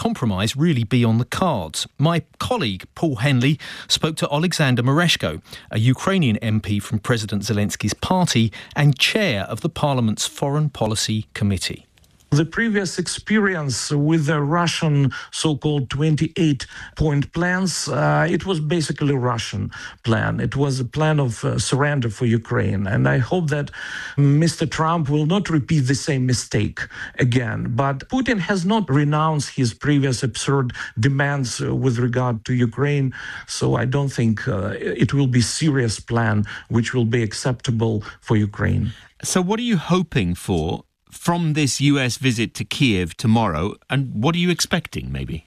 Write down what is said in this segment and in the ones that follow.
compromise really be on the cards? My colleague, Paul Henley, spoke to Alexander Mereshko, a Ukrainian MP from President Zelensky's party and chair of the Parliament's Foreign Policy Committee. The previous experience with the Russian so-called 28-point plans, it was basically a Russian plan. It was a plan of surrender for Ukraine. And I hope that Mr. Trump will not repeat the same mistake again. But Putin has not renounced his previous absurd demands with regard to Ukraine. So I don't think it will be a serious plan which will be acceptable for Ukraine. So what are you hoping for from this US visit to Kiev tomorrow, and what are you expecting, maybe?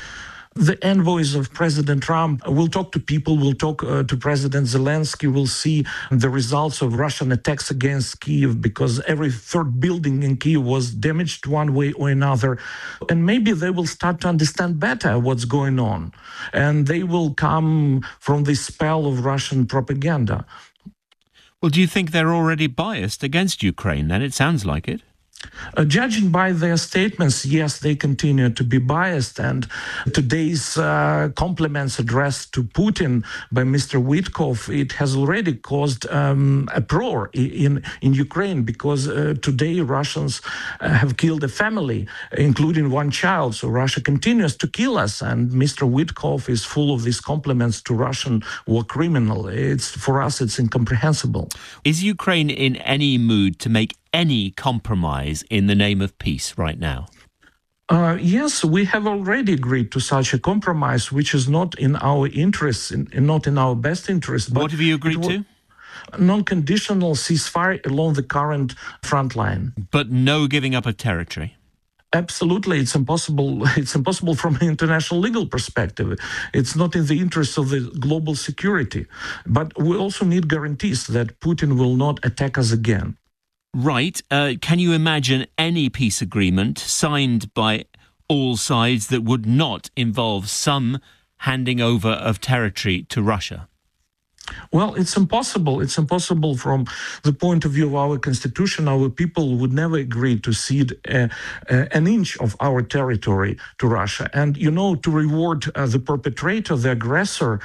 The envoys of President Trump will talk to people, will talk to President Zelensky, will see the results of Russian attacks against Kiev, because every third building in Kiev was damaged one way or another. And maybe they will start to understand better what's going on. And they will come from the spell of Russian propaganda. Well, do you think they're already biased against Ukraine then? It sounds like it. Judging by their statements, yes, they continue to be biased. And today's compliments addressed to Putin by Mr. Witkoff, it has already caused uproar in Ukraine, because today Russians have killed a family, including one child. So Russia continues to kill us. And Mr. Witkoff is full of these compliments to Russian war criminal. For us, it's incomprehensible. Is Ukraine in any mood to make any compromise in the name of peace right now? Yes, we have already agreed to such a compromise, which is not in our interests, not in our best interest. But what have you agreed to? Non-conditional ceasefire along the current front line. But no giving up of territory? Absolutely, it's impossible. It's impossible from an international legal perspective. It's not in the interest of the global security. But we also need guarantees that Putin will not attack us again. Right. Can you imagine any peace agreement signed by all sides that would not involve some handing over of territory to Russia? Well, it's impossible. It's impossible from the point of view of our constitution. Our people would never agree to cede an inch of our territory to Russia. And, to reward the perpetrator, the aggressor,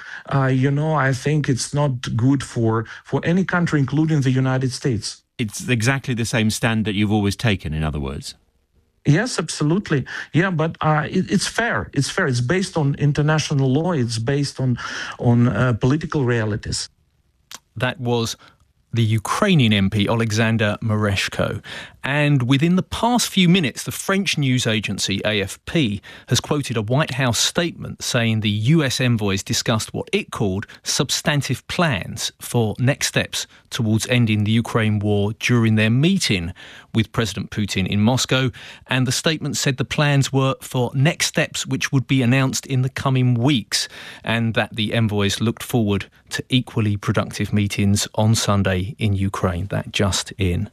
I think it's not good for any country, including the United States. It's exactly the same stand that you've always taken, in other words. Yes, absolutely. Yeah, but it's fair. It's fair. It's based on international law. It's based on political realities. That was the Ukrainian MP Alexander Mereshko. And within the past few minutes, the French news agency AFP has quoted a White House statement saying the US envoys discussed what it called substantive plans for next steps towards ending the Ukraine war during their meeting with President Putin in Moscow. And the statement said the plans were for next steps which would be announced in the coming weeks, and that the envoys looked forward to equally productive meetings on Sunday in Ukraine. That just in.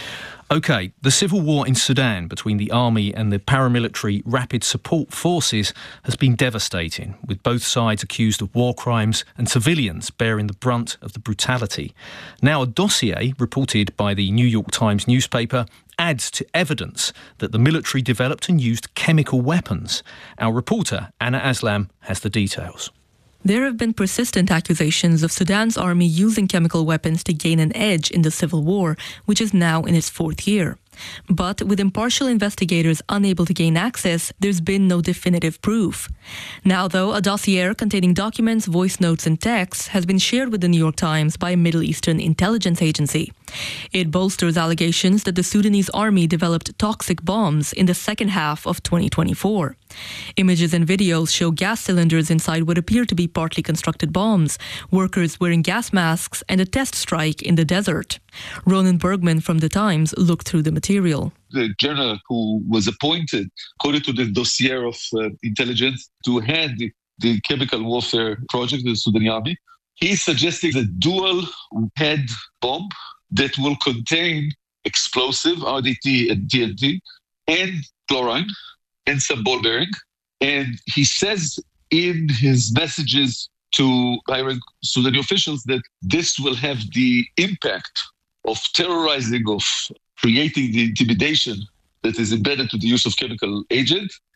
OK, the civil war in Sudan between the army and the paramilitary Rapid Support Forces has been devastating, with both sides accused of war crimes and civilians bearing the brunt of the brutality. Now, a dossier reported by the New York Times newspaper adds to evidence that the military developed and used chemical weapons. Our reporter, Anna Aslam, has the details. There have been persistent accusations of Sudan's army using chemical weapons to gain an edge in the civil war, which is now in its fourth year. But with impartial investigators unable to gain access, there's been no definitive proof. Now, though, a dossier containing documents, voice notes and texts has been shared with the New York Times by a Middle Eastern intelligence agency. It bolsters allegations that the Sudanese army developed toxic bombs in the second half of 2024. Images and videos show gas cylinders inside what appear to be partly constructed bombs, workers wearing gas masks, and a test strike in the desert. Ronan Bergman from The Times looked through the material. The general who was appointed, according to the dossier of intelligence, to head the chemical warfare project of the Sudanese army, he suggested a dual-head bomb that will contain explosive, RDT and TNT, and chlorine, and some ball bearing. And he says in his messages to high-rank Sudanese officials that this will have the impact of terrorizing, of creating the intimidation that is embedded to the use of chemical agent,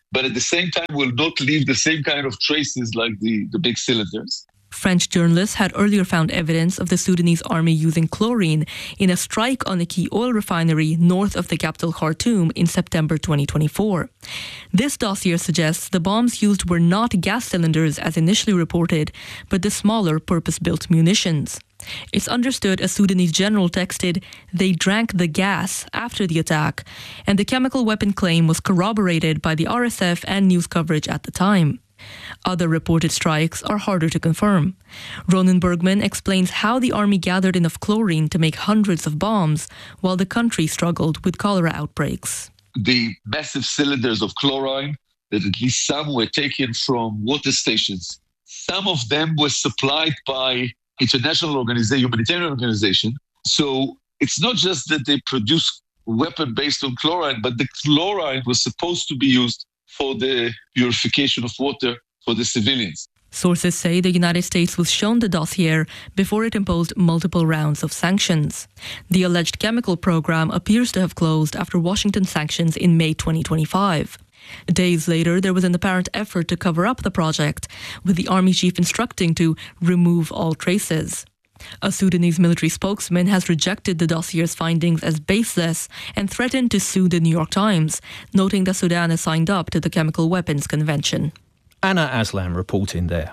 but at the same time will not leave the same kind of traces like the big cylinders. French journalists had earlier found evidence of the Sudanese army using chlorine in a strike on a key oil refinery north of the capital Khartoum in September 2024. This dossier suggests the bombs used were not gas cylinders as initially reported, but the smaller purpose-built munitions. It's understood a Sudanese general texted, "They drank the gas" after the attack, and the chemical weapon claim was corroborated by the RSF and news coverage at the time. Other reported strikes are harder to confirm. Ronan Bergman explains how the army gathered enough chlorine to make hundreds of bombs, while the country struggled with cholera outbreaks. The massive cylinders of chlorine, that at least some were taken from water stations. Some of them were supplied by international humanitarian organization. So it's not just that they produce a weapon based on chlorine, but the chlorine was supposed to be used for the purification of water for the civilians. Sources say the United States was shown the dossier before it imposed multiple rounds of sanctions. The alleged chemical program appears to have closed after Washington sanctions in May 2025. Days later, there was an apparent effort to cover up the project, with the army chief instructing to remove all traces. A Sudanese military spokesman has rejected the dossier's findings as baseless and threatened to sue the New York Times, noting that Sudan has signed up to the Chemical Weapons Convention. Anna Aslam reporting there.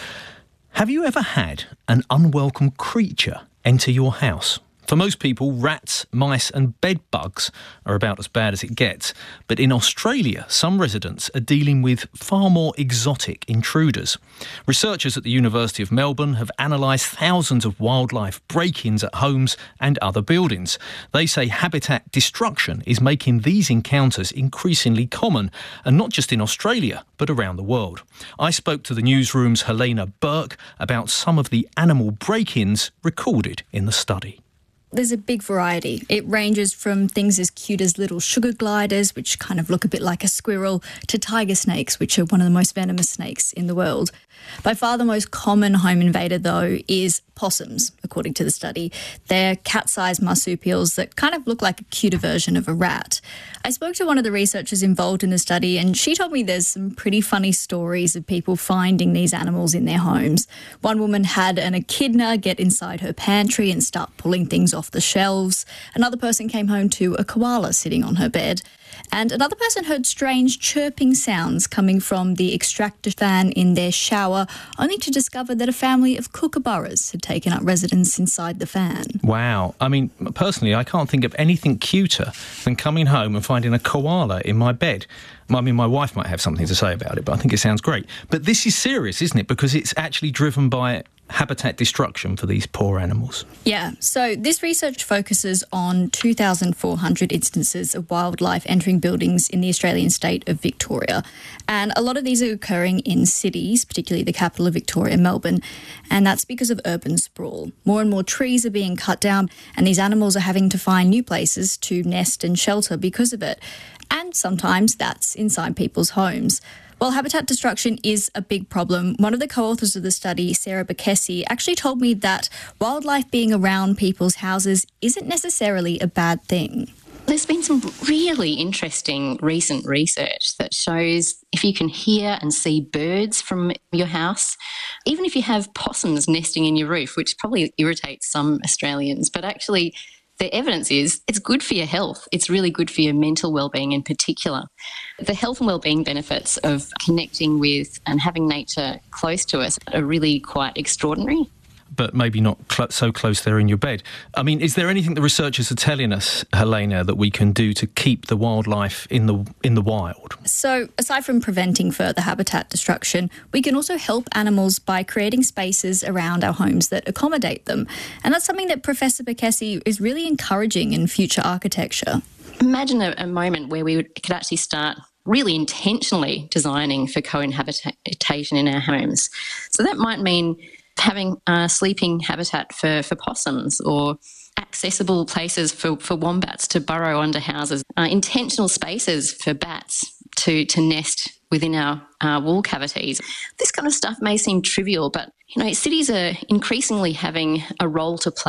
Have you ever had an unwelcome creature enter your house? For most people, rats, mice and bed bugs are about as bad as it gets. But in Australia, some residents are dealing with far more exotic intruders. Researchers at the University of Melbourne have analysed thousands of wildlife break-ins at homes and other buildings. They say habitat destruction is making these encounters increasingly common, and not just in Australia, but around the world. I spoke to the newsroom's Helena Burke about some of the animal break-ins recorded in the study. There's a big variety. It ranges from things as cute as little sugar gliders, which kind of look a bit like a squirrel, to tiger snakes, which are one of the most venomous snakes in the world. By far the most common home invader, though, is possums, according to the study. They're cat-sized marsupials that kind of look like a cuter version of a rat. I spoke to one of the researchers involved in the study, and she told me there's some pretty funny stories of people finding these animals in their homes. One woman had an echidna get inside her pantry and start pulling things off the shelves. Another person came home to a koala sitting on her bed. And another person heard strange chirping sounds coming from the extractor fan in their shower, only to discover that a family of kookaburras had taken up residence inside the fan. Wow. I mean, personally, I can't think of anything cuter than coming home and finding a koala in my bed. I mean, my wife might have something to say about it, but I think it sounds great. But this is serious, isn't it? Because it's actually driven by habitat destruction for these poor animals. Yeah, so this research focuses on 2,400 instances of wildlife entering buildings in the Australian state of Victoria. And a lot of these are occurring in cities, particularly the capital of Victoria, Melbourne. And that's because of urban sprawl. More and more trees are being cut down, and these animals are having to find new places to nest and shelter because of it. And sometimes that's inside people's homes. While habitat destruction is a big problem, one of the co-authors of the study, Sarah Bekesi, actually told me that wildlife being around people's houses isn't necessarily a bad thing. There's been some really interesting recent research that shows if you can hear and see birds from your house, even if you have possums nesting in your roof, which probably irritates some Australians, but actually the evidence is it's good for your health. It's really good for your mental well-being in particular. The health and well-being benefits of connecting with and having nature close to us are really quite extraordinary. But maybe not so close there in your bed. I mean, is there anything the researchers are telling us, Helena, that we can do to keep the wildlife in the wild? So, aside from preventing further habitat destruction, we can also help animals by creating spaces around our homes that accommodate them. And that's something that Professor Bekesi is really encouraging in future architecture. Imagine a moment where we could actually start really intentionally designing for cohabitation in our homes. So that might mean having sleeping habitat for possums, or accessible places for wombats to burrow under houses, intentional spaces for bats to nest within our wall cavities. This kind of stuff may seem trivial, but cities are increasingly having a role to play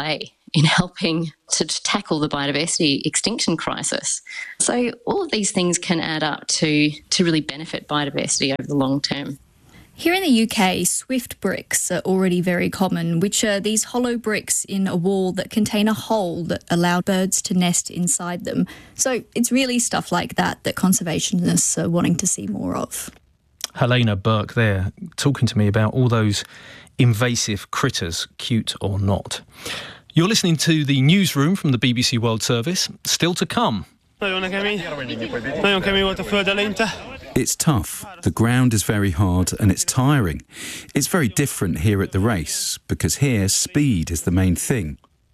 in helping to tackle the biodiversity extinction crisis. So all of these things can add up to really benefit biodiversity over the long term. Here in the UK, swift bricks are already very common, which are these hollow bricks in a wall that contain a hole that allow birds to nest inside them. So it's really stuff like that conservationists are wanting to see more of. Helena Burke there, talking to me about all those invasive critters, cute or not. You're listening to the newsroom from the BBC World Service. Still to come. It's tough, the ground is very hard and it's tiring. It's very different here at the race because here speed is the main thing.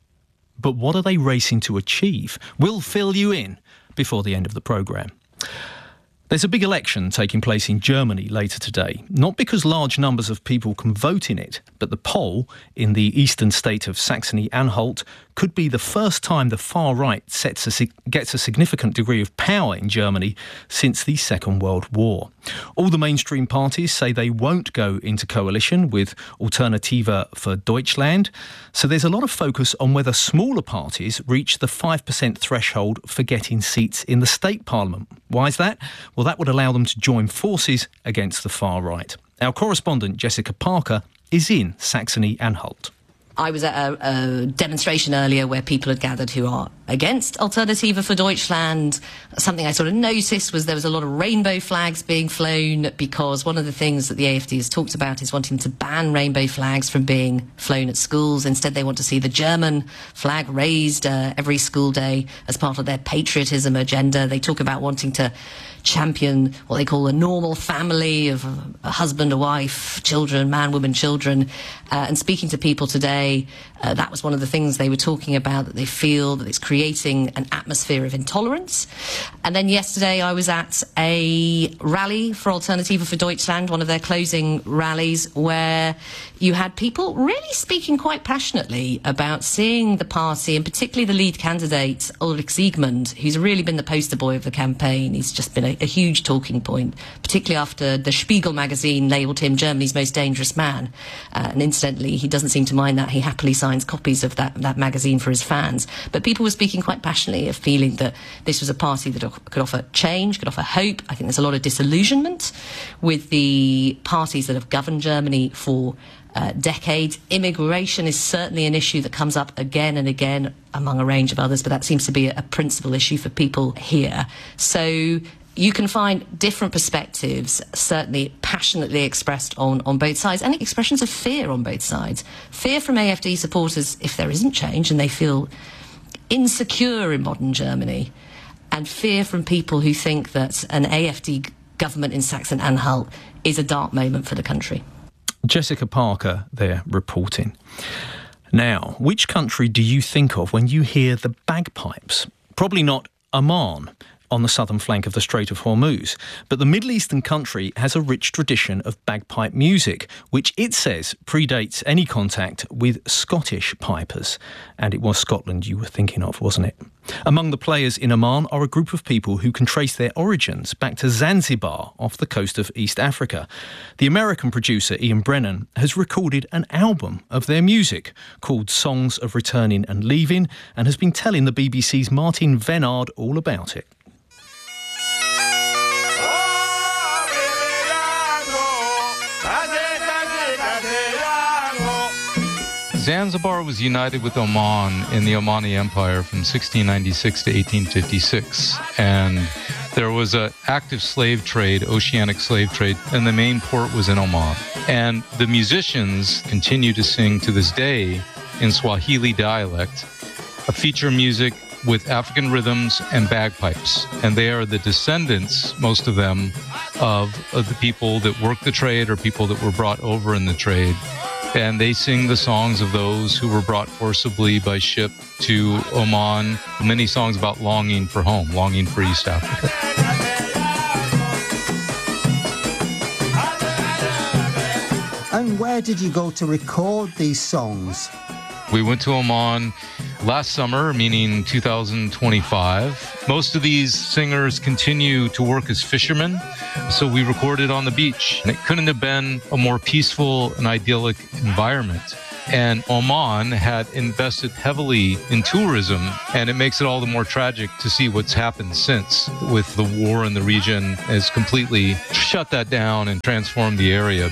But what are they racing to achieve? We'll fill you in before the end of the programme. There's a big election taking place in Germany later today, not because large numbers of people can vote in it, but the poll in the eastern state of Saxony-Anhalt could be the first time the far right gets a significant degree of power in Germany since the Second World War. All the mainstream parties say they won't go into coalition with Alternative für Deutschland, so there's a lot of focus on whether smaller parties reach the 5% threshold for getting seats in the state parliament. Why is that? Well, that would allow them to join forces against the far right. Our correspondent, Jessica Parker, is in Saxony-Anhalt. I was at a demonstration earlier where people had gathered who are against Alternative für Deutschland. Something I sort of noticed was there was a lot of rainbow flags being flown because one of the things that the AfD has talked about is wanting to ban rainbow flags from being flown at schools. Instead, they want to see the German flag raised every school day as part of their patriotism agenda. They talk about wanting to champion what they call a normal family of a husband, a wife, children, man, woman, children. And speaking to people today, that was one of the things they were talking about, that they feel that it's creating an atmosphere of intolerance. And then yesterday I was at a rally for Alternative für Deutschland, one of their closing rallies, where you had people really speaking quite passionately about seeing the party, and particularly the lead candidate, Ulrich Siegmund, who's really been the poster boy of the campaign. He's just been a huge talking point, particularly after the Spiegel magazine labelled him Germany's most dangerous man. And incidentally, he doesn't seem to mind that. He happily signs copies of that magazine for his fans. But people were speaking quite passionately of feeling that this was a party that could offer change, could offer hope. I think there's a lot of disillusionment with the parties that have governed Germany for decades. Immigration is certainly an issue that comes up again and again among a range of others, but that seems to be a principal issue for people here. So you can find different perspectives, certainly passionately expressed on both sides, and expressions of fear on both sides. Fear from AfD supporters if there isn't change and they feel insecure in modern Germany, and fear from people who think that an AfD government in Saxony-Anhalt is a dark moment for the country. Jessica Parker there reporting. Now, which country do you think of when you hear the bagpipes? Probably not Oman, on the southern flank of the Strait of Hormuz. But the Middle Eastern country has a rich tradition of bagpipe music, which it says predates any contact with Scottish pipers. And it was Scotland you were thinking of, wasn't it? Among the players in Oman are a group of people who can trace their origins back to Zanzibar off the coast of East Africa. The American producer Ian Brennan has recorded an album of their music called Songs of Returning and Leaving, and has been telling the BBC's Martin Vennard all about it. Zanzibar was united with Oman in the Omani Empire from 1696 to 1856, and there was an active slave trade, oceanic slave trade, and the main port was in Oman. And the musicians continue to sing to this day in Swahili dialect, a feature music with African rhythms and bagpipes. And they are the descendants, most of them, of the people that worked the trade or people that were brought over in the trade. And they sing the songs of those who were brought forcibly by ship to Oman. Many songs about longing for home, longing for East Africa. And where did you go to record these songs? We went to Oman last summer, meaning 2025. Most of these singers continue to work as fishermen, so we recorded on the beach. And it couldn't have been a more peaceful and idyllic environment And Oman had invested heavily in tourism, and it makes it all the more tragic to see what's happened since, with the war in the region has completely shut that down and transformed the area.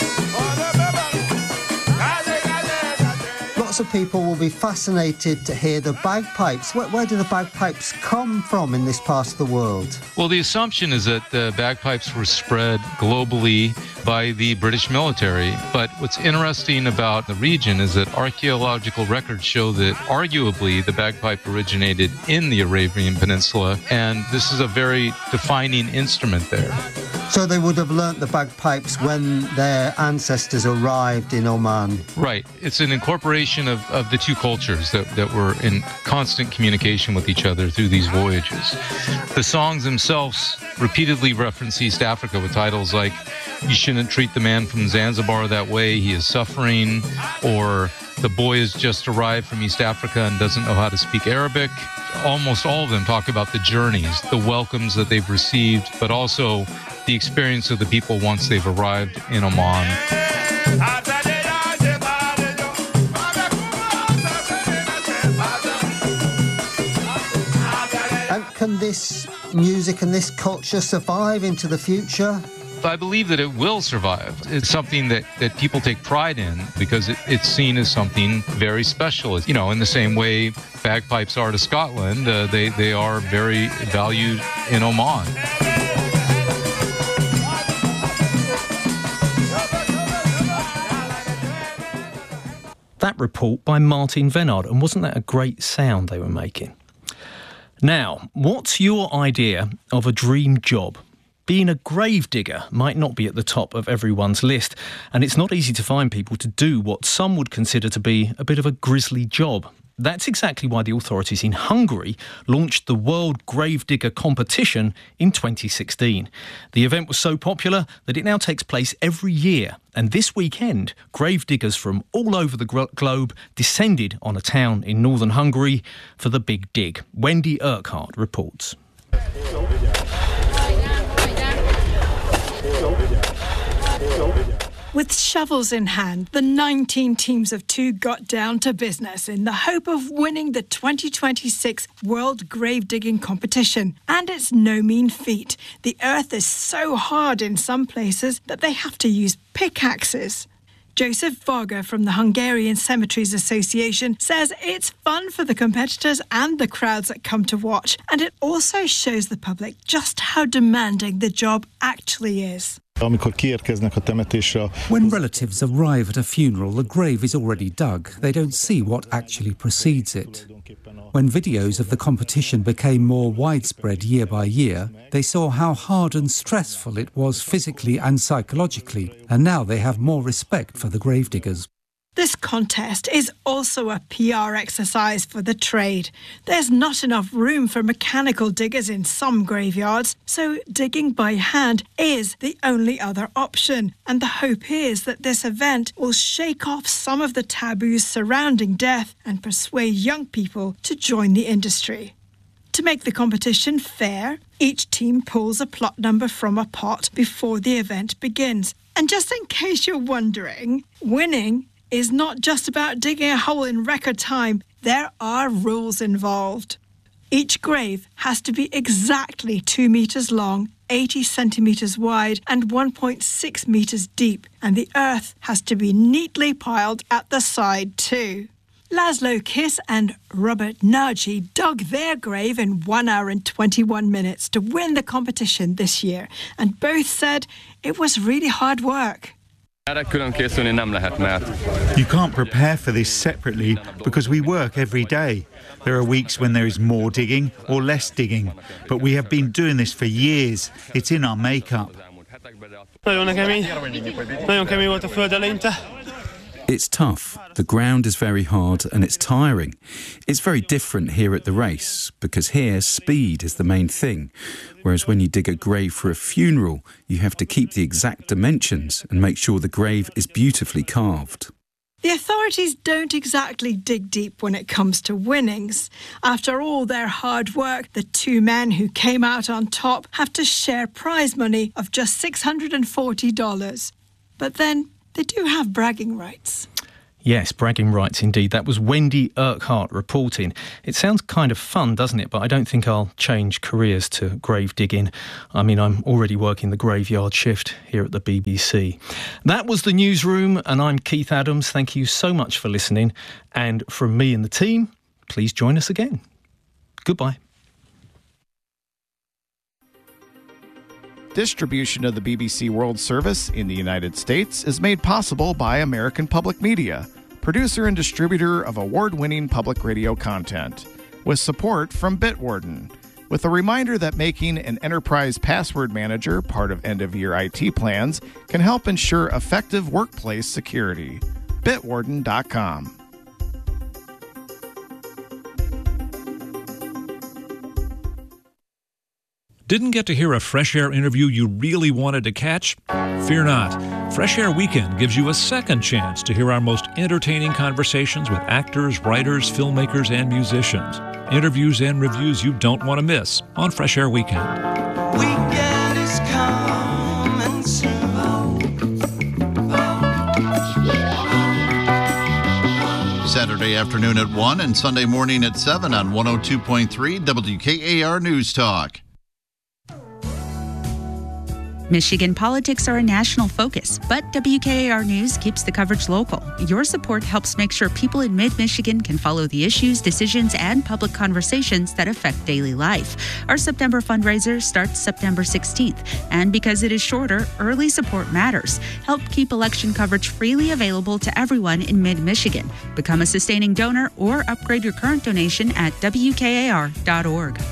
Lots of people will be fascinated to hear the bagpipes. Where do the bagpipes come from in this part of the world? Well, the assumption is that the bagpipes were spread globally by the British military. But what's interesting about the region is that archaeological records show that arguably the bagpipe originated in the Arabian Peninsula, and this is a very defining instrument there. So they would have learnt the bagpipes when their ancestors arrived in Oman? Right. It's an incorporation of the two cultures that were in constant communication with each other through these voyages. The songs themselves repeatedly reference East Africa with titles like "You Shouldn't Treat the Man from Zanzibar That Way, He Is Suffering," or "The Boy Has Just Arrived from East Africa and Doesn't Know How to Speak Arabic." Almost all of them talk about the journeys, the welcomes that they've received, but also the experience of the people once they've arrived in Oman. And can this music and this culture survive into the future? I believe that it will survive. It's something that people take pride in because it's seen as something very special. You know, in the same way bagpipes are to Scotland, they are very valued in Oman. That report by Martin Venard, and wasn't that a great sound they were making? Now, what's your idea of a dream job? Being a grave digger might not be at the top of everyone's list, and it's not easy to find people to do what some would consider to be a bit of a grisly job. That's exactly why the authorities in Hungary launched the World Grave Digger Competition in 2016. The event was so popular that it now takes place every year, and this weekend, grave diggers from all over the globe descended on a town in northern Hungary for the Big Dig. Wendy Urquhart reports. With shovels in hand, the 19 teams of two got down to business in the hope of winning the 2026 World Grave Digging Competition. And it's no mean feat. The earth is so hard in some places that they have to use pickaxes. Joseph Varga from the Hungarian Cemeteries Association says it's fun for the competitors and the crowds that come to watch, and it also shows the public just how demanding the job actually is. When relatives arrive at a funeral, the grave is already dug. They don't see what actually precedes it. When videos of the competition became more widespread year by year, they saw how hard and stressful it was physically and psychologically, and now they have more respect for the gravediggers. This contest is also a PR exercise for the trade. There's not enough room for mechanical diggers in some graveyards, so digging by hand is the only other option. And the hope is that this event will shake off some of the taboos surrounding death and persuade young people to join the industry. To make the competition fair, each team pulls a plot number from a pot before the event begins. And just in case you're wondering, winning is not just about digging a hole in record time. There are rules involved. Each grave has to be exactly 2 metres long, 80 centimetres wide and 1.6 metres deep, and the earth has to be neatly piled at the side too. Laszlo Kiss and Robert Nagy dug their grave in 1 hour and 21 minutes to win the competition this year, and both said it was really hard work. You can't prepare for this separately because we work every day. There are weeks when there is more digging or less digging, but we have been doing this for years. It's in our makeup. It's tough, the ground is very hard and it's tiring. It's very different here at the race, because here speed is the main thing, whereas when you dig a grave for a funeral, you have to keep the exact dimensions and make sure the grave is beautifully carved. The authorities don't exactly dig deep when it comes to winnings. After all their hard work, the two men who came out on top have to share prize money of just $640. But then they do have bragging rights. Yes, bragging rights indeed. That was Wendy Urquhart reporting. It sounds kind of fun, doesn't it? But I don't think I'll change careers to grave digging. I mean, I'm already working the graveyard shift here at the BBC. That was the newsroom, and I'm Keith Adams. Thank you so much for listening. And from me and the team, please join us again. Goodbye. Distribution of the BBC World Service in the United States is made possible by American Public Media, producer and distributor of award-winning public radio content, with support from Bitwarden, with a reminder that making an enterprise password manager part of end-of-year IT plans can help ensure effective workplace security. Bitwarden.com. Didn't get to hear a Fresh Air interview you really wanted to catch? Fear not. Fresh Air Weekend gives you a second chance to hear our most entertaining conversations with actors, writers, filmmakers, and musicians. Interviews and reviews you don't want to miss on Fresh Air Weekend. Weekend is coming soon. Saturday afternoon at 1 and Sunday morning at 7 on 102.3 WKAR News Talk. Michigan politics are a national focus, but WKAR News keeps the coverage local. Your support helps make sure people in mid-Michigan can follow the issues, decisions, and public conversations that affect daily life. Our September fundraiser starts September 16th, and because it is shorter, early support matters. Help keep election coverage freely available to everyone in mid-Michigan. Become a sustaining donor or upgrade your current donation at WKAR.org.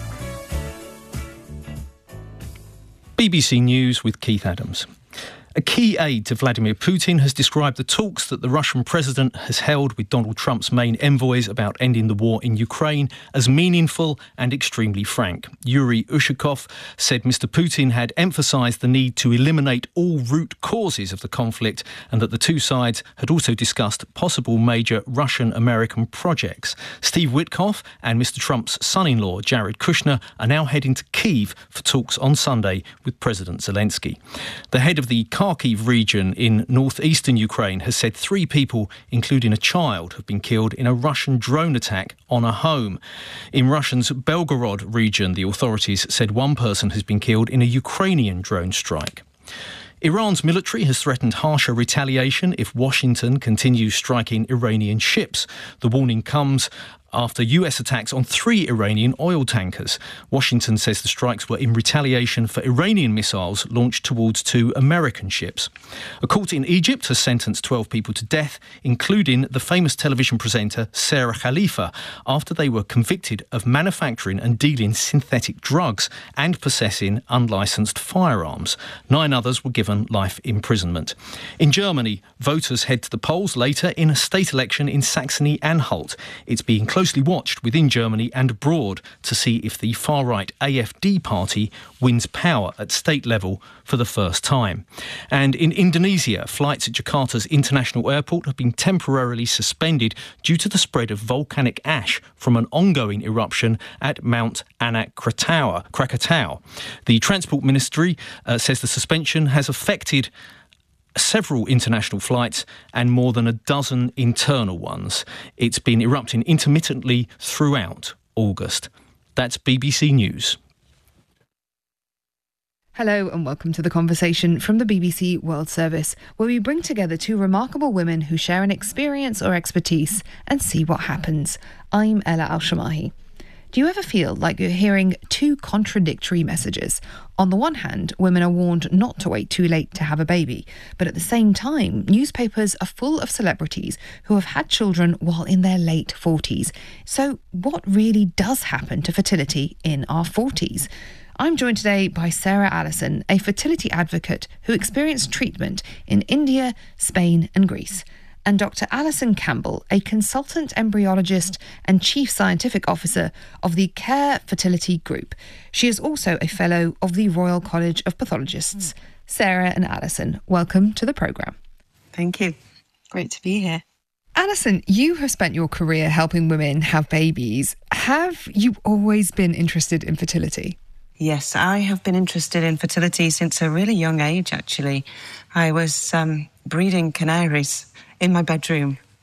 BBC News with Keith Adams. A key aide to Vladimir Putin has described the talks that the Russian president has held with Donald Trump's main envoys about ending the war in Ukraine as meaningful and extremely frank. Yuri Ushakov said Mr. Putin had emphasised the need to eliminate all root causes of the conflict and that the two sides had also discussed possible major Russian-American projects. Steve Witkoff and Mr. Trump's son-in-law, Jared Kushner, are now heading to Kyiv for talks on Sunday with President Zelensky. The head of the Kharkiv region in northeastern Ukraine has said 3 people, including a child, have been killed in a Russian drone attack on a home. In Russia's Belgorod region, the authorities said 1 person has been killed in a Ukrainian drone strike. Iran's military has threatened harsher retaliation if Washington continues striking Iranian ships. The warning comes after US attacks on 3 Iranian oil tankers. Washington says the strikes were in retaliation for Iranian missiles launched towards 2 American ships. A court in Egypt has sentenced 12 people to death, including the famous television presenter Sarah Khalifa, after they were convicted of manufacturing and dealing synthetic drugs and possessing unlicensed firearms. 9 others were given life imprisonment. In Germany, voters head to the polls later in a state election in Saxony-Anhalt. It's being closely watched within Germany and abroad to see if the far-right AfD party wins power at state level for the first time. And in Indonesia, flights at Jakarta's international airport have been temporarily suspended due to the spread of volcanic ash from an ongoing eruption at Mount Anak Krakatau. The Transport Ministry says the suspension has affected several international flights and more than a dozen internal ones. It's been erupting intermittently throughout August. That's BBC News. Hello and welcome to The Conversation from the BBC World Service, where we bring together 2 remarkable women who share an experience or expertise and see what happens. I'm Ella Al-Shamahi. Do you ever feel like you're hearing 2 contradictory messages? On the one hand, women are warned not to wait too late to have a baby, but at the same time, newspapers are full of celebrities who have had children while in their late 40s. So what really does happen to fertility in our 40s? I'm joined today by Sarah Allison, a fertility advocate who experienced treatment in India, Spain and Greece, and Dr. Alison Campbell, a consultant embryologist and chief scientific officer of the Care Fertility Group. She is also a fellow of the Royal College of Pathologists. Sarah and Alison, welcome to the programme. Thank you. Great to be here. Alison, you have spent your career helping women have babies. Have you always been interested in fertility? Yes, I have been interested in fertility since a really young age, actually. I was breeding canaries in my bedroom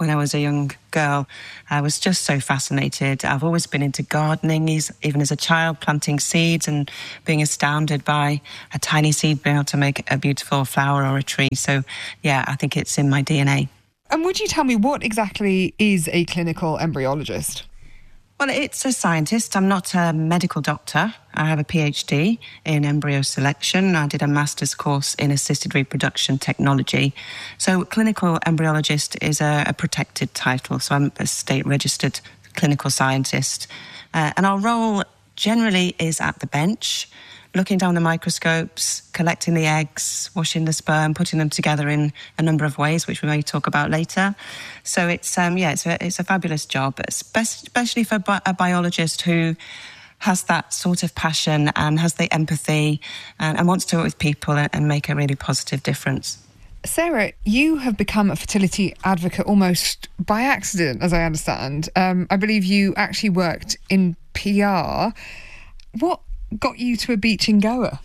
when I was a young girl. I was just so fascinated. I've always been into gardening, even as a child, planting seeds and being astounded by a tiny seed being able to make a beautiful flower or a tree. So, yeah, I think it's in my DNA. And would you tell me what exactly is a clinical embryologist? Well, it's a scientist. I'm not a medical doctor. I have a PhD in embryo selection. I did a master's course in assisted reproduction technology. So clinical embryologist is a protected title. So I'm a state-registered clinical scientist. And our role generally is at the bench, looking down the microscopes, collecting the eggs, washing the sperm, putting them together in a number of ways, which we may talk about later. So it's a fabulous job, especially for a biologist who has that sort of passion and has the empathy and wants to work with people and make a really positive difference. Sarah, you have become a fertility advocate almost by accident, as I understand. I believe you actually worked in PR. What got you to a beach in Goa?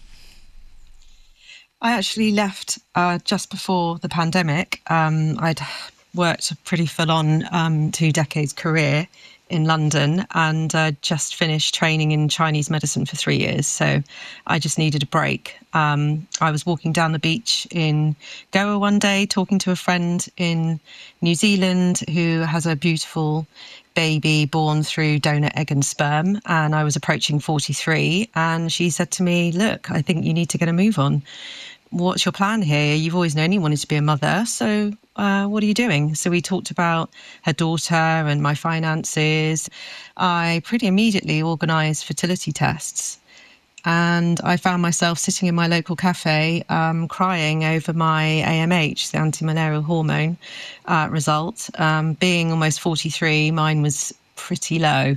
I actually left just before the pandemic. I'd worked a pretty full-on 2-decade career in London and just finished training in Chinese medicine for 3 years. So I just needed a break. I was walking down the beach in Goa one day, talking to a friend in New Zealand who has a beautiful baby born through donor egg and sperm. And I was approaching 43. And she said to me, look, I think you need to get a move on. What's your plan here? You've always known you wanted to be a mother. So what are you doing? So we talked about her daughter and my finances. I pretty immediately organised fertility tests. And I found myself sitting in my local cafe crying over my AMH, the anti-malarial hormone result. Being almost 43, mine was pretty low.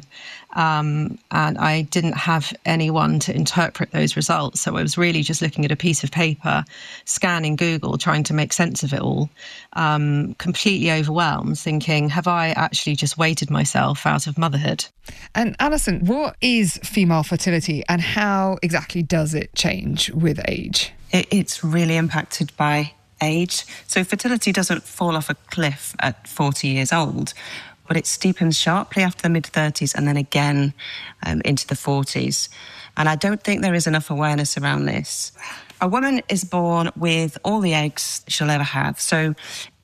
And I didn't have anyone to interpret those results. So I was really just looking at a piece of paper, scanning Google, trying to make sense of it all, completely overwhelmed, thinking, have I actually just weighted myself out of motherhood? And Alison, what is female fertility and how exactly does it change with age? It's really impacted by age. So fertility doesn't fall off a cliff at 40 years old, but it steepens sharply after the mid-30s and then again into the 40s. And I don't think there is enough awareness around this. A woman is born with all the eggs she'll ever have. So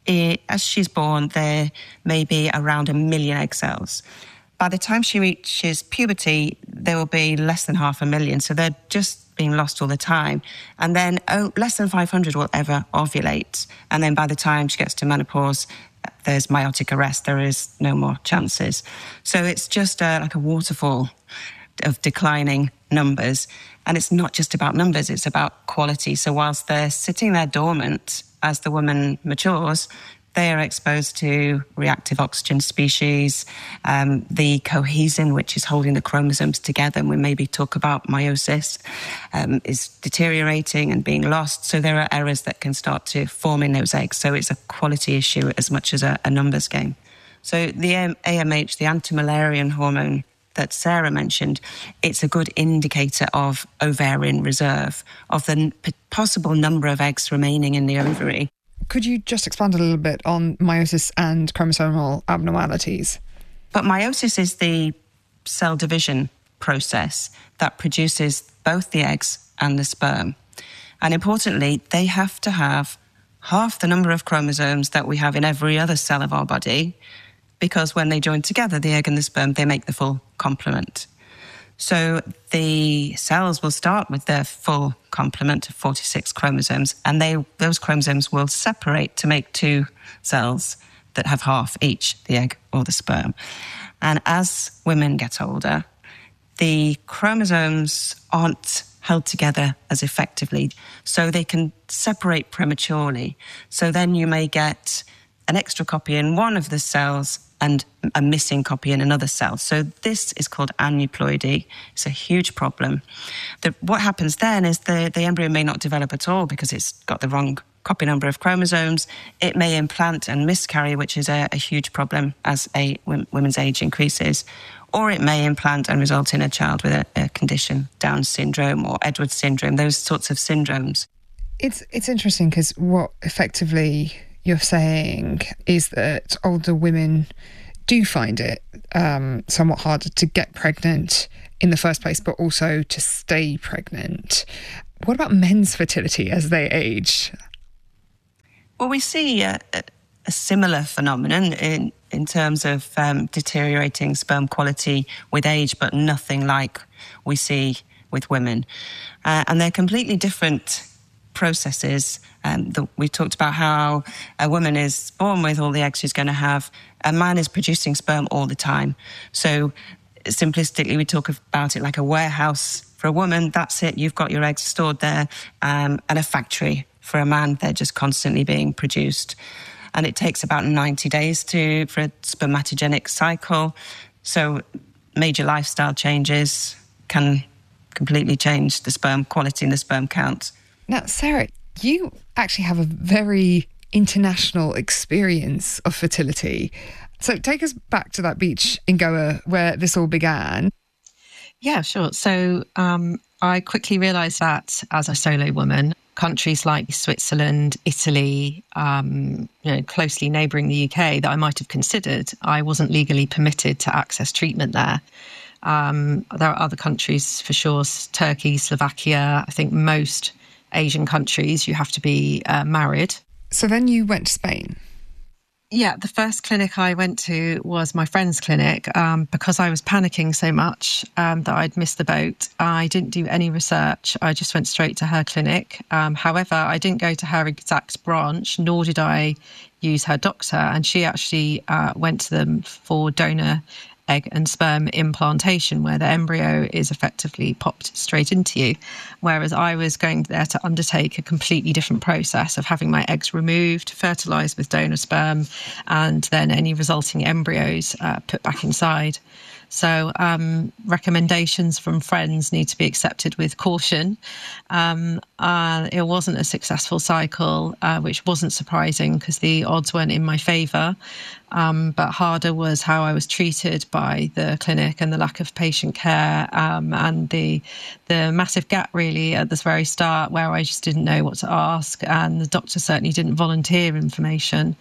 as she's born, there may be around 1 million egg cells. By the time she reaches puberty, there will be less than 500,000. So they're just being lost all the time. And then less than 500 will ever ovulate. And then by the time she gets to menopause, there's meiotic arrest. There is no more chances. So it's just like a waterfall of declining numbers. And it's not just about numbers, it's about quality. So whilst they're sitting there dormant as the woman matures, they are exposed to reactive oxygen species, the cohesin, which is holding the chromosomes together, and we maybe talk about meiosis, is deteriorating and being lost. So there are errors that can start to form in those eggs. So it's a quality issue as much as a numbers game. So the AMH, the anti-malarian hormone that Sarah mentioned, it's a good indicator of ovarian reserve, of the possible number of eggs remaining in the ovary. Could you just expand a little bit on meiosis and chromosomal abnormalities? But meiosis is the cell division process that produces both the eggs and the sperm. And importantly, they have to have half the number of chromosomes that we have in every other cell of our body, because when they join together, the egg and the sperm, they make the full complement. So the cells will start with their full complement of 46 chromosomes, and those chromosomes will separate to make 2 cells that have half each, the egg or the sperm. And as women get older, the chromosomes aren't held together as effectively, so they can separate prematurely. So then you may get an extra copy in one of the cells and a missing copy in another cell. So this is called aneuploidy. It's a huge problem. What happens then is the embryo may not develop at all because it's got the wrong copy number of chromosomes. It may implant and miscarry, which is a huge problem as a women's age increases. Or it may implant and result in a child with a condition, Down syndrome or Edwards syndrome, those sorts of syndromes. It's interesting because what effectively you're saying is that older women do find it somewhat harder to get pregnant in the first place, but also to stay pregnant. What about men's fertility as they age? Well, we see a similar phenomenon in terms of deteriorating sperm quality with age, but nothing like we see with women. And they're completely different processes. We talked about how a woman is born with all the eggs she's going to have. A man is producing sperm all the time. So simplistically, we talk about it like a warehouse. For a woman, that's it. You've got your eggs stored there. And a factory. For a man, they're just constantly being produced. And it takes about 90 days for a spermatogenic cycle. So major lifestyle changes can completely change the sperm quality and the sperm count. Now, Sarah, you actually have a very international experience of fertility. So take us back to that beach in Goa where this all began. Yeah, sure. So I quickly realised that as a solo woman, countries like Switzerland, Italy, closely neighbouring the UK that I might have considered, I wasn't legally permitted to access treatment there. There are other countries for sure, Turkey, Slovakia. I think most Asian countries, you have to be married. So then you went to Spain? Yeah, the first clinic I went to was my friend's clinic. Because I was panicking so much that I'd missed the boat, I didn't do any research. I just went straight to her clinic. However, I didn't go to her exact branch, nor did I use her doctor. And she actually went to them for donor egg and sperm implantation, where the embryo is effectively popped straight into you. Whereas I was going there to undertake a completely different process of having my eggs removed, fertilised with donor sperm, and then any resulting embryos put back inside. So recommendations from friends need to be accepted with caution. It wasn't a successful cycle, which wasn't surprising because the odds weren't in my favour. But harder was how I was treated by the clinic and the lack of patient care, and the massive gap really at the very start where I just didn't know what to ask, and the doctor certainly didn't volunteer information.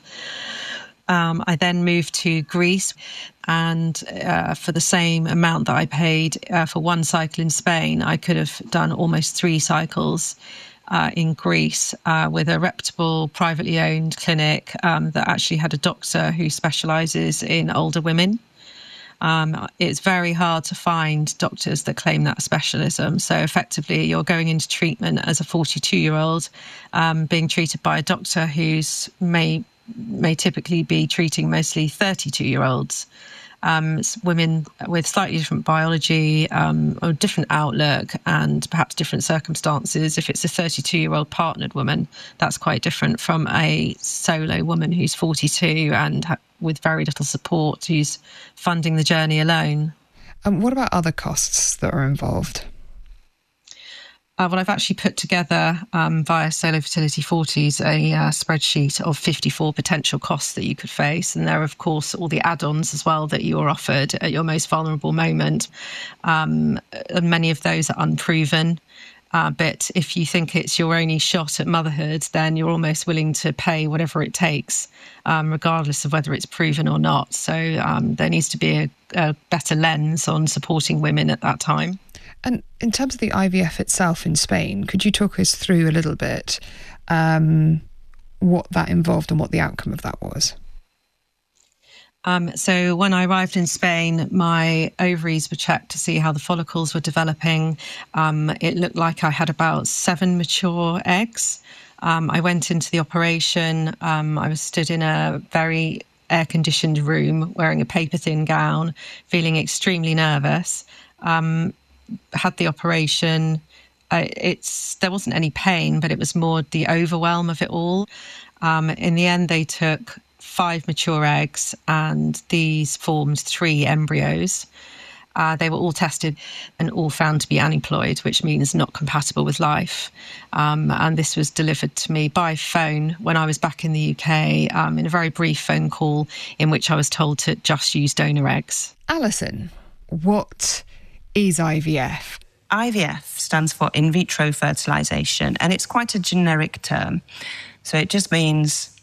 I then moved to Greece, and for the same amount that I paid for one cycle in Spain, I could have done almost 3 cycles in Greece with a reputable, privately owned clinic that actually had a doctor who specialises in older women. It's very hard to find doctors that claim that specialism. So effectively, you're going into treatment as a 42-year-old, being treated by a doctor who's may typically be treating mostly 32-year-olds, women with slightly different biology or different outlook and perhaps different circumstances. If it's a 32-year-old partnered woman, that's quite different from a solo woman who's 42 and with very little support, who's funding the journey alone. And what about other costs that are involved? Well, I've actually put together via Solo Fertility 40s a spreadsheet of 54 potential costs that you could face. And there are, of course, all the add-ons as well that you're offered at your most vulnerable moment. And many of those are unproven. But if you think it's your only shot at motherhood, then you're almost willing to pay whatever it takes, regardless of whether it's proven or not. So there needs to be a better lens on supporting women at that time. And in terms of the IVF itself in Spain, could you talk us through a little bit what that involved and what the outcome of that was? So when I arrived in Spain, my ovaries were checked to see how the follicles were developing. It looked like I had about 7 mature eggs. I went into the operation. I was stood in a very air-conditioned room, wearing a paper-thin gown, feeling extremely nervous. Had the operation. There wasn't any pain, but it was more the overwhelm of it all. In the end, they took 5 mature eggs and these formed 3 embryos. They were all tested and all found to be aneuploid, which means not compatible with life. And this was delivered to me by phone when I was back in the UK, in a very brief phone call in which I was told to just use donor eggs. Alison, what is IVF? IVF stands for in vitro fertilisation, and it's quite a generic term. So it just means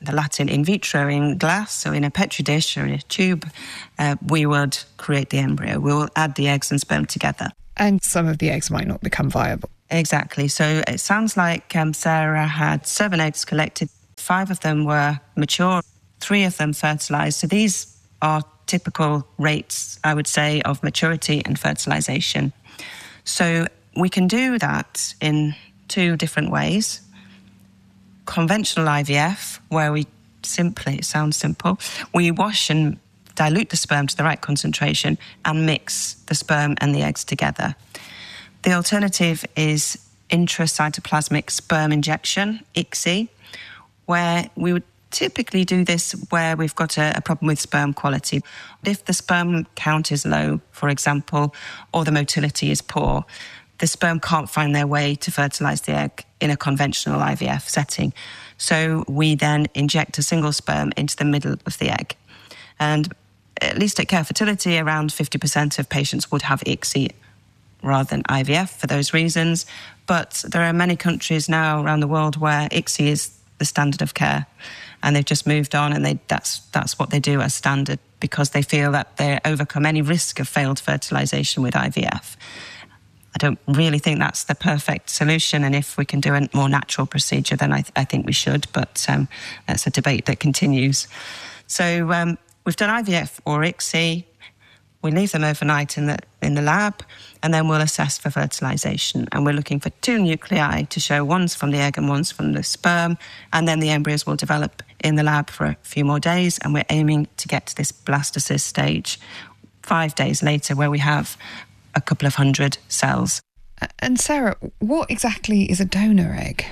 the Latin in vitro, in glass, so in a petri dish or in a tube, we would create the embryo. We will add the eggs and sperm together. And some of the eggs might not become viable. Exactly. So it sounds like Sarah had 7 eggs collected. 5 of them were mature, 3 of them fertilised. So these are typical rates, I would say, of maturity and fertilisation. So we can do that in 2 different ways. Conventional IVF, where we simply, it sounds simple, we wash and dilute the sperm to the right concentration and mix the sperm and the eggs together. The alternative is intracytoplasmic sperm injection, ICSI, where we would typically do this where we've got a problem with sperm quality. If the sperm count is low, for example, or the motility is poor, the sperm can't find their way to fertilise the egg in a conventional IVF setting. So we then inject a single sperm into the middle of the egg. And at least at Care Fertility, around 50% of patients would have ICSI rather than IVF for those reasons. But there are many countries now around the world where ICSI is the standard of care. And they've just moved on, and that's what they do as standard, because they feel that they overcome any risk of failed fertilisation with IVF. I don't really think that's the perfect solution, and if we can do a more natural procedure, then I think we should, but that's a debate that continues. So we've done IVF or ICSI. We leave them overnight in the lab, and then we'll assess for fertilisation. And we're looking for 2 nuclei to show one's from the egg and one's from the sperm, and then the embryos will develop in the lab for a few more days, and we're aiming to get to this blastocyst stage 5 days later, where we have a couple of 100 cells. And Sarah, what exactly is a donor egg?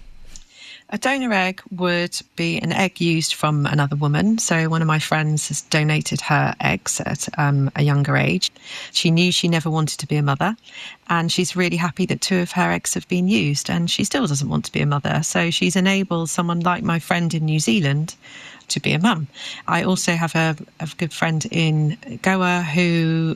A donor egg would be an egg used from another woman. So one of my friends has donated her eggs at a younger age. She knew she never wanted to be a mother, and she's really happy that 2 of her eggs have been used, and she still doesn't want to be a mother. So she's enabled someone like my friend in New Zealand to be a mum. I also have a good friend in Goa who...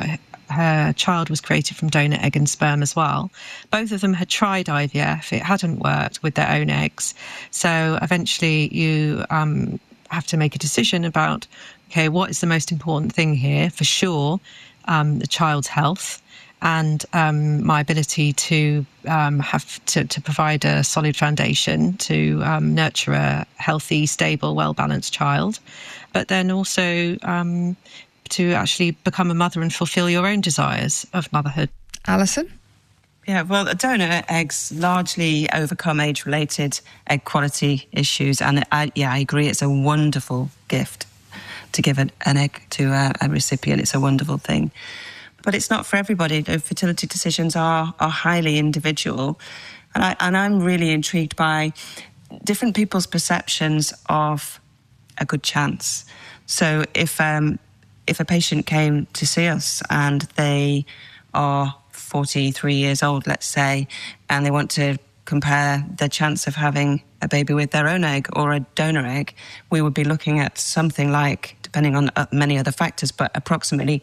her child was created from donor egg and sperm as well. Both of them had tried IVF. It hadn't worked with their own eggs. So eventually you have to make a decision about, okay, what is the most important thing here? For sure, the child's health and my ability to to provide a solid foundation to nurture a healthy, stable, well-balanced child. But then also... to actually become a mother and fulfil your own desires of motherhood. Alison? Yeah, well, donor eggs largely overcome age-related egg quality issues. And I agree, it's a wonderful gift to give an egg to a recipient. It's a wonderful thing. But it's not for everybody. Fertility decisions are highly individual. And I'm really intrigued by different people's perceptions of a good chance. So if a patient came to see us and they are 43 years old, let's say, and they want to compare the chance of having a baby with their own egg or a donor egg, we would be looking at something like, depending on many other factors, but approximately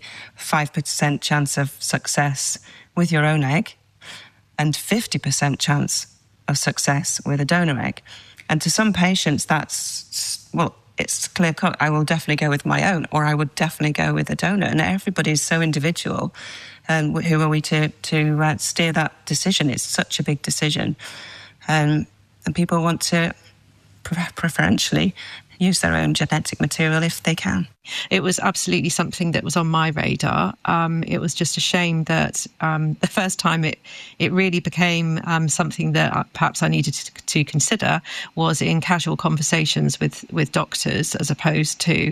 5% chance of success with your own egg and 50% chance of success with a donor egg. And to some patients, that's, well, it's clear cut. I will definitely go with my own, or I would definitely go with a donor. And everybody's so individual. And who are we to steer that decision? It's such a big decision. And people want to preferentially use their own genetic material if they can. It was absolutely something that was on my radar. It was just a shame that the first time it really became something that perhaps I needed to consider was in casual conversations with doctors, as opposed to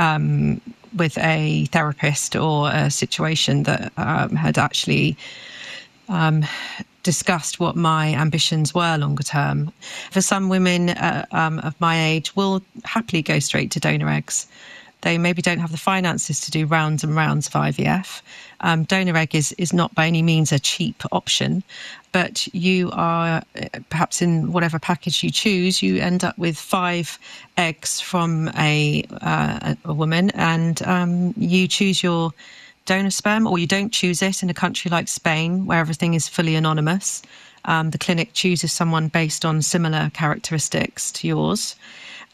with a therapist or a situation that had actually discussed what my ambitions were longer term. For some women of my age will happily go straight to donor eggs. They maybe don't have the finances to do rounds and rounds of IVF. Donor egg is not by any means a cheap option, but you are, perhaps in whatever package you choose, you end up with 5 eggs from a woman, and you choose your donor sperm, or you don't choose it in a country like Spain, where everything is fully anonymous. The clinic chooses someone based on similar characteristics to yours.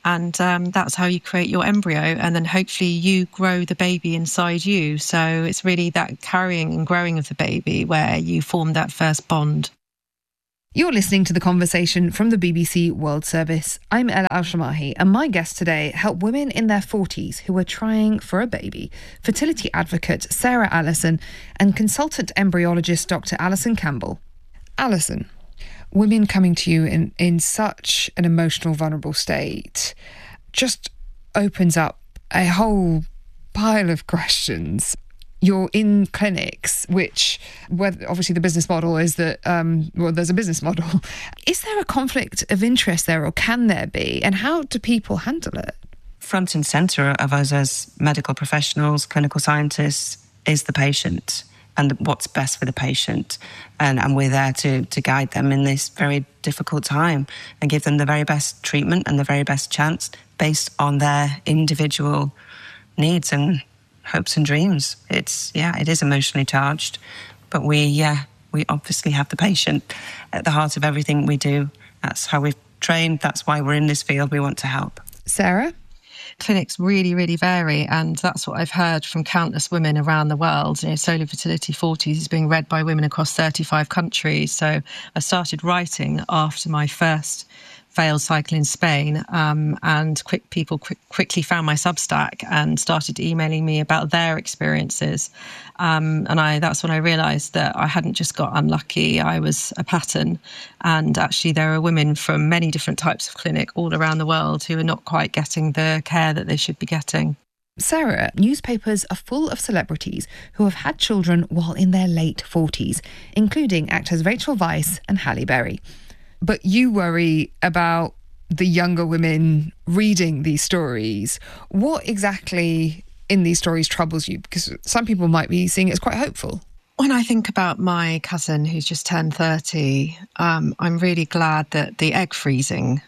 And that's how you create your embryo. And then hopefully you grow the baby inside you. So it's really that carrying and growing of the baby where you form that first bond. You're listening to The Conversation from the BBC World Service. I'm Ella Al-Shamahi, and my guests today help women in their 40s who are trying for a baby. Fertility advocate Sarah Allison and consultant embryologist Dr. Alison Campbell. Alison, women coming to you in such an emotional, vulnerable state just opens up a whole pile of questions. You're in clinics, which, obviously the business model is that, there's a business model. Is there a conflict of interest there, or can there be? And how do people handle it? Front and centre of us as medical professionals, clinical scientists, is the patient and what's best for the patient. And we're there to guide them in this very difficult time and give them the very best treatment and the very best chance based on their individual needs and hopes and dreams. It is emotionally charged, but we obviously have the patient at the heart of everything we do. That's how we've trained. That's why we're in this field. We want to help. Sarah? Clinics really, really vary, and that's what I've heard from countless women around the world. Solar Fertility 40s is being read by women across 35 countries. So I started writing after my first failed cycle in Spain, and people quickly found my Substack and started emailing me about their experiences. And that's when I realised that I hadn't just got unlucky, I was a pattern. And actually there are women from many different types of clinic all around the world who are not quite getting the care that they should be getting. Sarah, newspapers are full of celebrities who have had children while in their late 40s, including actors Rachel Weisz and Halle Berry. But you worry about the younger women reading these stories. What exactly in these stories troubles you? Because some people might be seeing it as quite hopeful. When I think about my cousin who's just turned 30, I'm really glad that the egg freezing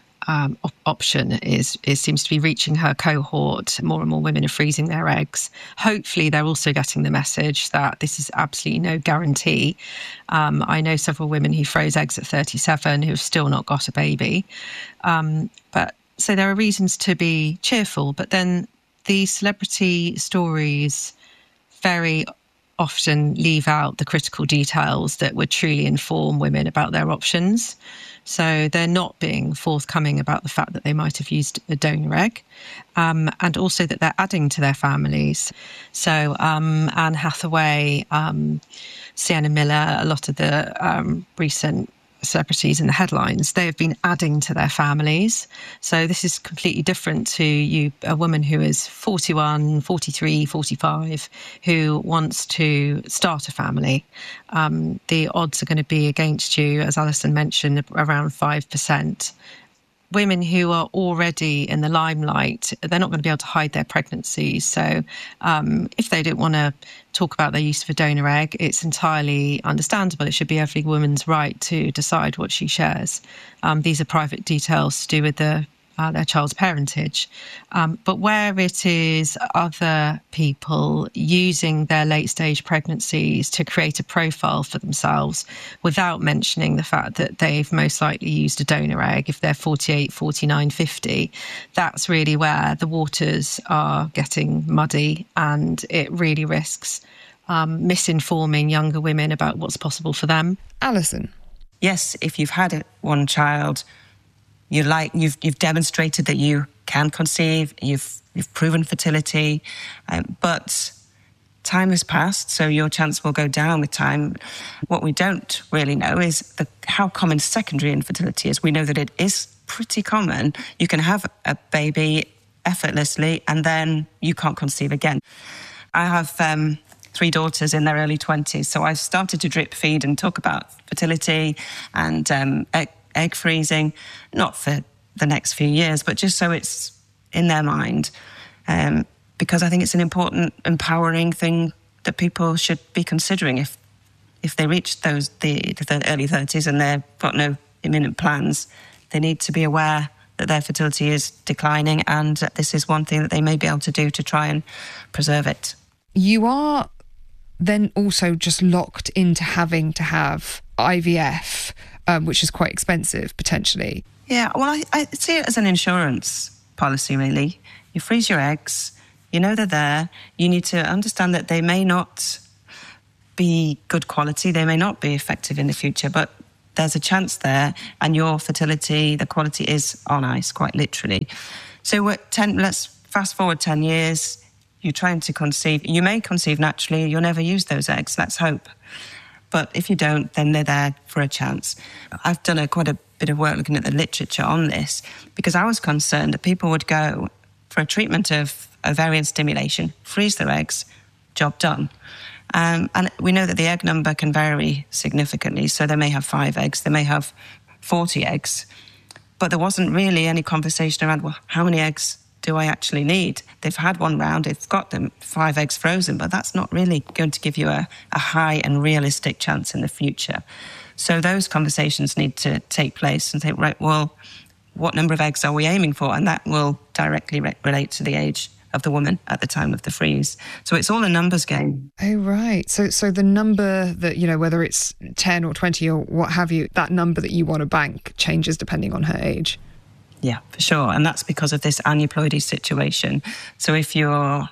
option seems to be reaching her cohort. More and more women are freezing their eggs. Hopefully they're also getting the message that this is absolutely no guarantee. I know several women who froze eggs at 37 who have still not got a baby. So there are reasons to be cheerful, but then these celebrity stories very often leave out the critical details that would truly inform women about their options. So they're not being forthcoming about the fact that they might have used a donor egg, and also that they're adding to their families. So Anne Hathaway, Sienna Miller, a lot of the recent celebrities in the headlines, they have been adding to their families. So this is completely different to a woman who is 41, 43, 45, who wants to start a family. The odds are going to be against you, as Alison mentioned, around 5%. Women who are already in the limelight, they're not going to be able to hide their pregnancies. So if they don't want to talk about their use of a donor egg, it's entirely understandable. It should be every woman's right to decide what she shares. These are private details to do with their child's parentage. But where it is other people using their late-stage pregnancies to create a profile for themselves without mentioning the fact that they've most likely used a donor egg, if they're 48, 49, 50, that's really where the waters are getting muddy, and it really risks misinforming younger women about what's possible for them. Alison? Yes, if you've had one child, you've demonstrated that you can conceive, you've proven fertility, but time has passed, so your chance will go down with time. What we don't really know is how common secondary infertility is. We know that it is pretty common. You can have a baby effortlessly and then you can't conceive again. I have 3 daughters in their early 20s, so I've started to drip feed and talk about fertility and egg freezing, not for the next few years, but just so it's in their mind, because I think it's an important, empowering thing that people should be considering if they reach the early 30s and they've got no imminent plans. They need to be aware that their fertility is declining, and this is one thing that they may be able to do to try and preserve it. You are then also just locked into having to have IVF, which is quite expensive, potentially. Yeah, well, I see it as an insurance policy, really. You freeze your eggs, you know they're there, you need to understand that they may not be good quality, they may not be effective in the future, but there's a chance there, and your fertility, the quality is on ice, quite literally. So let's fast forward 10 years, you're trying to conceive. You may conceive naturally, you'll never use those eggs, let's hope. But if you don't, then they're there for a chance. I've done quite a bit of work looking at the literature on this, because I was concerned that people would go for a treatment of ovarian stimulation, freeze their eggs, job done. And we know that the egg number can vary significantly, so they may have 5 eggs, they may have 40 eggs. But there wasn't really any conversation around, well, how many eggs do I actually need? They've had one round, they've got them 5 eggs frozen, but that's not really going to give you a high and realistic chance in the future. So those conversations need to take place and say, right, well, what number of eggs are we aiming for? And that will directly relate to the age of the woman at the time of the freeze. So it's all a numbers game. Oh, right. So the number that, whether it's 10 or 20 or what have you, that number that you want to bank changes depending on her age. Yeah, for sure. And that's because of this aneuploidy situation. So if you're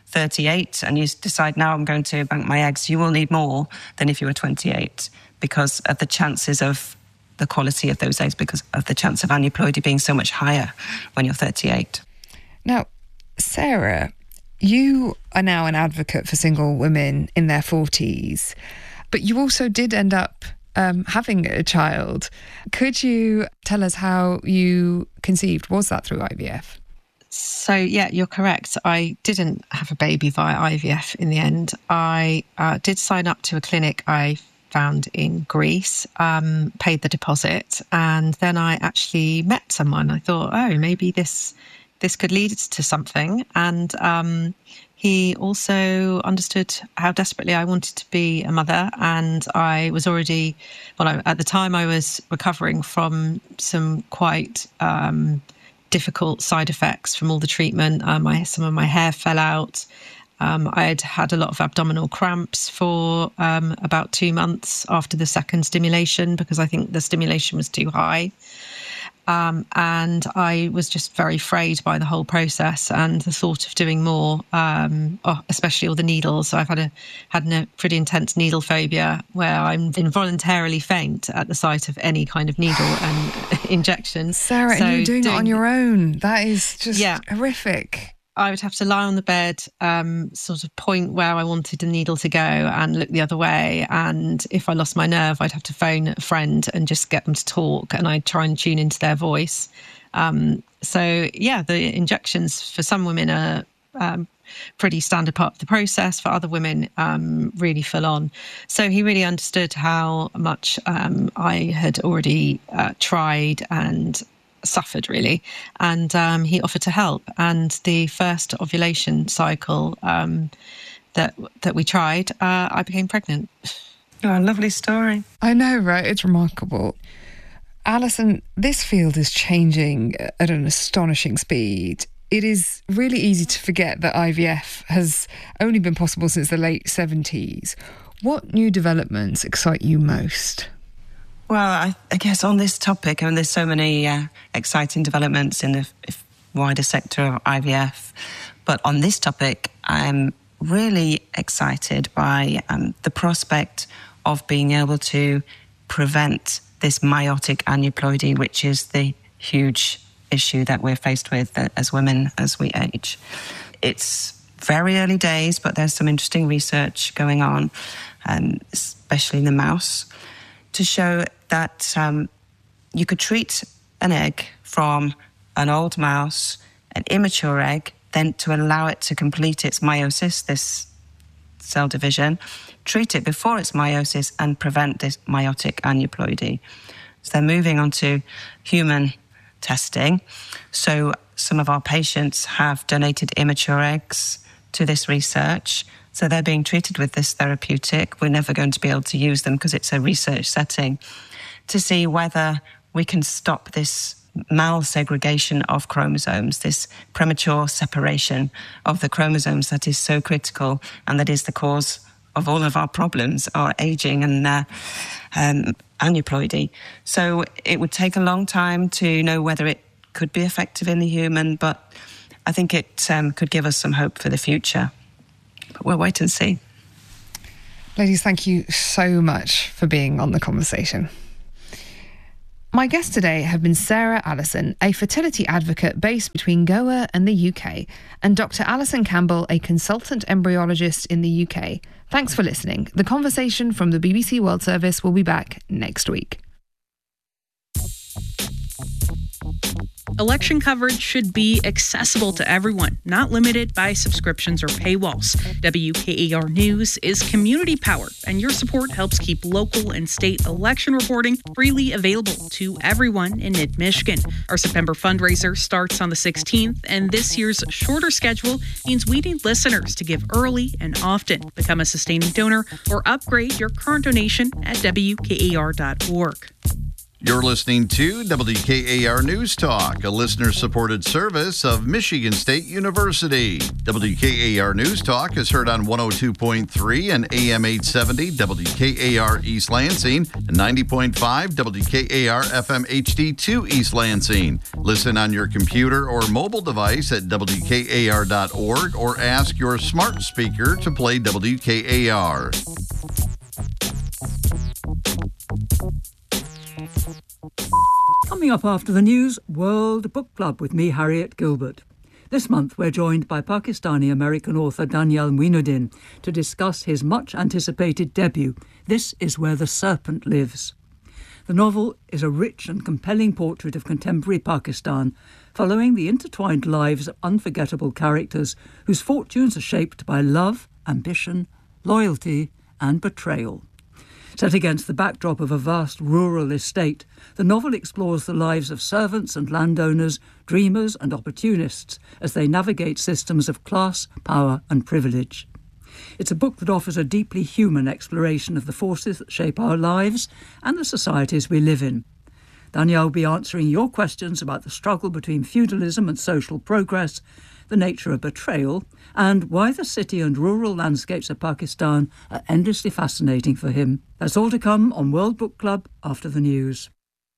38 and you decide, now I'm going to bank my eggs, you will need more than if you were 28 because of the chances of the quality of those eggs, because of the chance of aneuploidy being so much higher when you're 38. Now, Sarah, you are now an advocate for single women in their 40s, but you also did end up having a child. Could you tell us how you conceived? Was that through IVF? So, yeah, you're correct. I didn't have a baby via IVF in the end. I did sign up to a clinic I found in Greece, paid the deposit, and then I actually met someone. I thought, oh, maybe this could lead to something. And he also understood how desperately I wanted to be a mother. And I was already, at the time I was recovering from some quite difficult side effects from all the treatment. Some of my hair fell out. I had a lot of abdominal cramps for about 2 months after the second stimulation because I think the stimulation was too high. And I was just very frayed by the whole process and the thought of doing more, especially all the needles. So I've had a pretty intense needle phobia where I'm involuntarily faint at the sight of any kind of needle and injection. Sarah, and you're doing it on your own. That is just horrific. I would have to lie on the bed, sort of point where I wanted the needle to go and look the other way. And if I lost my nerve, I'd have to phone a friend and just get them to talk. And I'd try and tune into their voice. So, the injections for some women are pretty standard part of the process. For other women, really full on. So he really understood how much I had already tried and suffered really, and he offered to help. And the first ovulation cycle that we tried, I became pregnant. Oh, lovely story. I know, right? It's remarkable. Alison, this field is changing at an astonishing speed. It is really easy to forget that IVF has only been possible since the late 70s. What new developments excite you most? Well, I guess on this topic, there's so many exciting developments in the wider sector of IVF. But on this topic, I'm really excited by the prospect of being able to prevent this meiotic aneuploidy, which is the huge issue that we're faced with as women as we age. It's very early days, but there's some interesting research going on, especially in the mouse, to show that you could treat an egg from an old mouse, an immature egg, then to allow it to complete its meiosis, this cell division, treat it before its meiosis and prevent this meiotic aneuploidy. So they're moving on to human testing. So some of our patients have donated immature eggs to this research. So they're being treated with this therapeutic. We're never going to be able to use them because it's a research setting, to see whether we can stop this malsegregation of chromosomes, this premature separation of the chromosomes that is so critical and that is the cause of all of our problems, our aging and aneuploidy. So it would take a long time to know whether it could be effective in the human, but I think it could give us some hope for the future. But we'll wait and see. Ladies, thank you so much for being on The Conversation. My guests today have been Sarah Allison, a fertility advocate based between Goa and the UK, and Dr. Alison Campbell, a consultant embryologist in the UK. Thanks for listening. The Conversation from the BBC World Service will be back next week. Election coverage should be accessible to everyone, not limited by subscriptions or paywalls. WKAR News is community-powered, and your support helps keep local and state election reporting freely available to everyone in mid-Michigan. Our September fundraiser starts on the 16th, and this year's shorter schedule means we need listeners to give early and often. Become a sustaining donor or upgrade your current donation at WKAR.org. You're listening to WKAR News Talk, a listener-supported service of Michigan State University. WKAR News Talk is heard on 102.3 and AM 870 WKAR East Lansing and 90.5 WKAR FM HD2 East Lansing. Listen on your computer or mobile device at WKAR.org or ask your smart speaker to play WKAR. Coming up after the news, World Book Club with me, Harriet Gilbert. This month we're joined by Pakistani-American author Daniel Muinuddin to discuss his much-anticipated debut, This Is Where the Serpent Lives. The novel is a rich and compelling portrait of contemporary Pakistan, following the intertwined lives of unforgettable characters whose fortunes are shaped by love, ambition, loyalty and betrayal. Set against the backdrop of a vast rural estate, the novel explores the lives of servants and landowners, dreamers and opportunists as they navigate systems of class, power and privilege. It's a book that offers a deeply human exploration of the forces that shape our lives and the societies we live in. Daniel will be answering your questions about the struggle between feudalism and social progress, the nature of betrayal, and why the city and rural landscapes of Pakistan are endlessly fascinating for him. That's all to come on World Book Club after the news.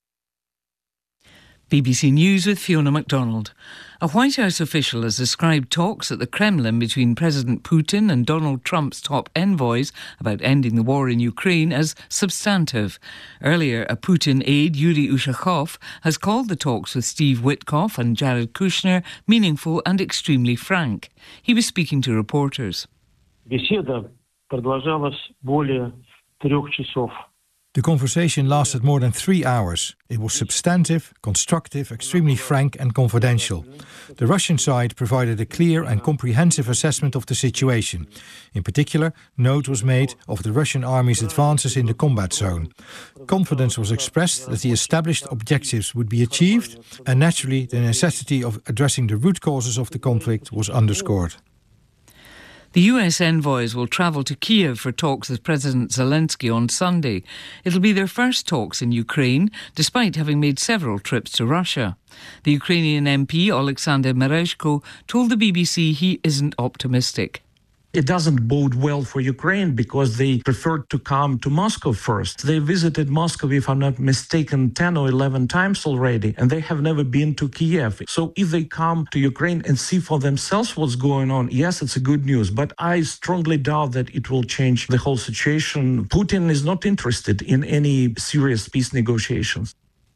BBC News with Fiona MacDonald. A White House official has described talks at the Kremlin between President Putin and Donald Trump's top envoys about ending the war in Ukraine as substantive. Earlier, a Putin aide, Yuri Ushakov, has called the talks with Steve Witkoff and Jared Kushner meaningful and extremely frank. He was speaking to reporters. Беседа продолжалась более 3 часов. The conversation lasted more than 3 hours. It was substantive, constructive, extremely frank and confidential. The Russian side provided a clear and comprehensive assessment of the situation. In particular, note was made of the Russian army's advances in the combat zone. Confidence was expressed that the established objectives would be achieved, and naturally the necessity of addressing the root causes of the conflict was underscored. The US envoys will travel to Kiev for talks with President Zelensky on Sunday. It'll be their first talks in Ukraine, despite having made several trips to Russia. The Ukrainian MP, Alexander Merezhko, told the BBC he isn't optimistic. It doesn't bode well for Ukraine because they preferred to come to Moscow first. They visited Moscow, if I'm not mistaken, 10 or 11 times already, and they have never been to Kiev. So if they come to Ukraine and see for themselves what's going on, yes, it's a good news. But I strongly doubt that it will change the whole situation. Putin is not interested in any serious peace negotiations.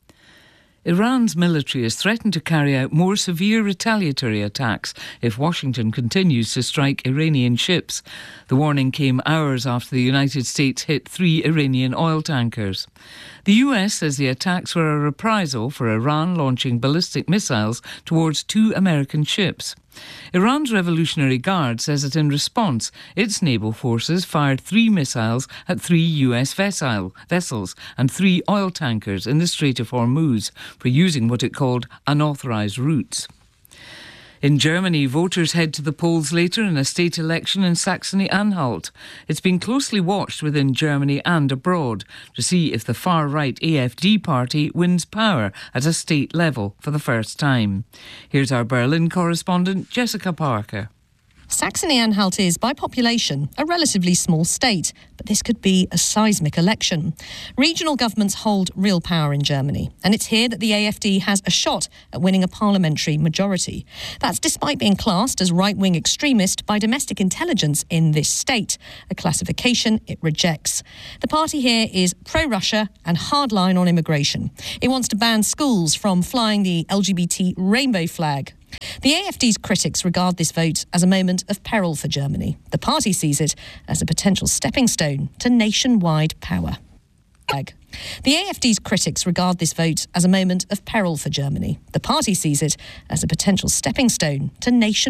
Iran's military has threatened to carry out more severe retaliatory attacks if Washington continues to strike Iranian ships. The warning came hours after the United States hit 3 Iranian oil tankers. The US says the attacks were a reprisal for Iran launching ballistic missiles towards 2 American ships. Iran's Revolutionary Guard says that in response, its naval forces fired 3 missiles at 3 US vessels and 3 oil tankers in the Strait of Hormuz for using what it called unauthorised routes. In Germany, voters head to the polls later in a state election in Saxony-Anhalt. It's been closely watched within Germany and abroad to see if the far-right AfD party wins power at a state level for the first time. Here's our Berlin correspondent, Jessica Parker. Saxony-Anhalt is, by population, a relatively small state, but this could be a seismic election. Regional governments hold real power in Germany, and it's here that the AfD has a shot at winning a parliamentary majority. That's despite being classed as right-wing extremist by domestic intelligence in this state, a classification it rejects. The party here is pro-Russia and hardline on immigration. It wants to ban schools from flying the LGBT rainbow flag. The AfD's critics regard this vote as a moment of peril for Germany. The party sees it as a potential stepping stone to nationwide power. The AfD's critics regard this vote as a moment of peril for Germany. The party sees it as a potential stepping stone to nationwide